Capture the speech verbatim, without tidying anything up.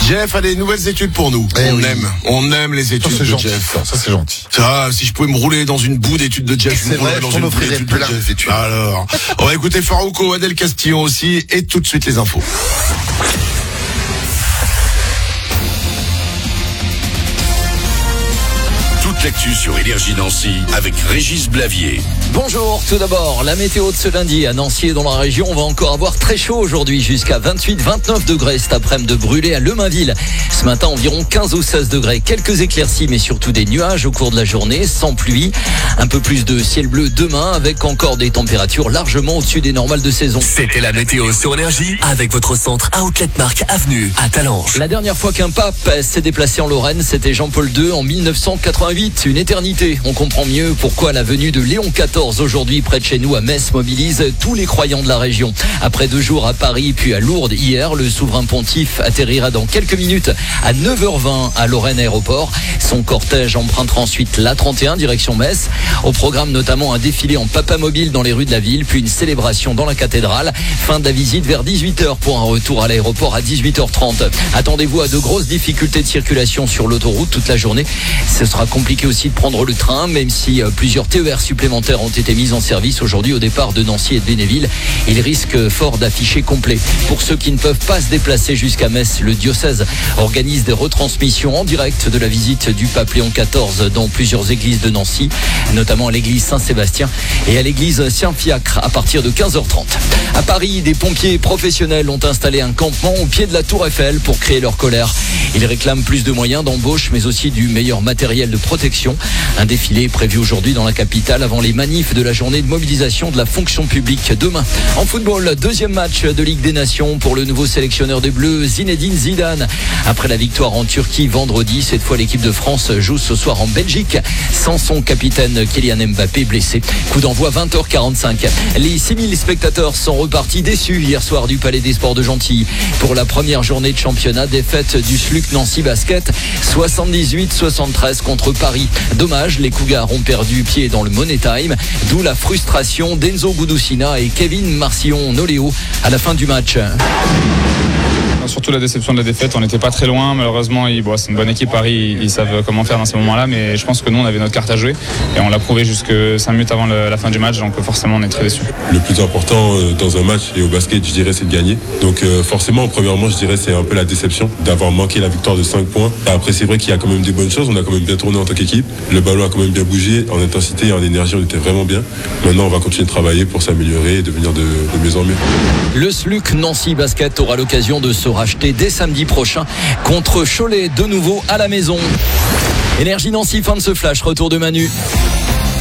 Jeff a des nouvelles études pour nous. Eh on oui. aime, on aime les études Ça, c'est de gentil. Jeff. Ça, ça, c'est gentil. Ça, si je pouvais me rouler dans une boue d'études de Jeff, je C'est me roulerais vrai, dans je t'en une boue offrirais d'études de plein Jeff. d'études. Alors, on va écouter Farouko, Adèle Castillon aussi, et tout de suite les infos. Toute l'actu sur Énergie Nancy avec Régis Blavier. Bonjour, tout d'abord, la météo de ce lundi à Nancy et dans la région, on va encore avoir très chaud aujourd'hui, jusqu'à vingt-huit à vingt-neuf degrés cet après-midi de brûlé à Lemainville. Ce matin, environ quinze ou seize degrés, quelques éclaircies, mais surtout des nuages au cours de la journée, sans pluie. Un peu plus de ciel bleu demain, avec encore des températures largement au-dessus des normales de saison. C'était la météo sur Énergie avec votre centre Outlet Mark Avenue à Talange. La dernière fois qu'un pape s'est déplacé en Lorraine, c'était Jean-Paul deux en mille neuf cent quatre-vingt-huit. Une éternité. On comprend mieux pourquoi la venue de Léon quatorze aujourd'hui près de chez nous à Metz mobilise tous les croyants de la région. Après deux jours à Paris puis à Lourdes hier, le souverain pontife atterrira dans quelques minutes à neuf heures vingt à Lorraine Aéroport. Son cortège empruntera ensuite l'A trente et un direction Metz. Au programme notamment un défilé en papamobile dans les rues de la ville, puis une célébration dans la cathédrale. Fin de la visite vers dix-huit heures pour un retour à l'aéroport à dix-huit heures trente. Attendez-vous à de grosses difficultés de circulation sur l'autoroute toute la journée. Ce sera compliqué aussi de prendre le train, même si plusieurs T E R supplémentaires ont été mis en service aujourd'hui au départ de Nancy et de Bénéville. Il risque fort d'afficher complet. Pour ceux qui ne peuvent pas se déplacer jusqu'à Metz, le diocèse organise des retransmissions en direct de la visite du pape Léon quatorze dans plusieurs églises de Nancy, notamment à l'église Saint-Sébastien et à l'église Saint-Fiacre à partir de quinze heures trente. À Paris, des pompiers professionnels ont installé un campement au pied de la Tour Eiffel pour créer leur colère. Ils réclament plus de moyens d'embauche, mais aussi du meilleur matériel de protection. Un défilé est prévu aujourd'hui dans la capitale avant les manifs de la journée de mobilisation de la fonction publique demain. En football, deuxième match de Ligue des Nations pour le nouveau sélectionneur des Bleus, Zinedine Zidane. Après la victoire en Turquie vendredi, cette fois l'équipe de France joue ce soir en Belgique sans son capitaine Kylian Mbappé blessé. Coup d'envoi vingt heures quarante-cinq. Les six mille spectateurs sont repartis déçus hier soir du Palais des Sports de Gentilly. Pour la première journée de championnat, défaite du S L U C Nancy Basket, soixante-dix-huit soixante-treize contre Paris. Dommage, les Cougars ont perdu pied dans le Money Time, d'où la frustration d'Enzo Gudusina et Kevin Marcillon-Noléo à la fin du match. Surtout la déception de la défaite, on n'était pas très loin, malheureusement ils, bon, c'est une bonne équipe, Paris, ils, ils savent comment faire dans ces moments-là, mais je pense que nous on avait notre carte à jouer et on l'a prouvé jusque cinq minutes avant le, la fin du match, donc forcément on est très déçus. Le plus important euh, dans un match et au basket, je dirais, c'est de gagner. Donc euh, forcément, premièrement, je dirais c'est un peu la déception d'avoir manqué la victoire de cinq points. Après, c'est vrai qu'il y a quand même des bonnes choses, on a quand même bien tourné en tant qu'équipe, le ballon a quand même bien bougé, en intensité et en énergie on était vraiment bien. Maintenant on va continuer de travailler pour s'améliorer et devenir de, de mieux en mieux. Le S L U C Nancy Basket aura l'occasion de se racheter dès samedi prochain contre Cholet, de nouveau à la maison. Énergie Nancy, fin de ce flash, retour de Manu.